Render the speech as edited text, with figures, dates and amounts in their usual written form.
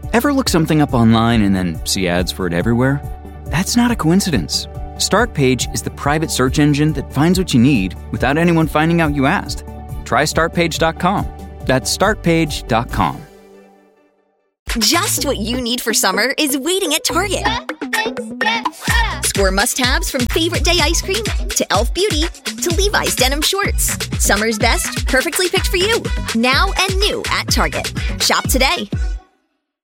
Ever look something up online and then see ads for it everywhere? That's not a coincidence. Startpage is the private search engine that finds what you need without anyone finding out you asked. Try Startpage.com. That's Startpage.com. Just what you need for summer is waiting at Target. Score must-haves from Favorite Day ice cream to Elf Beauty to Levi's denim shorts. Summer's best, perfectly picked for you. Now and new at Target. Shop today.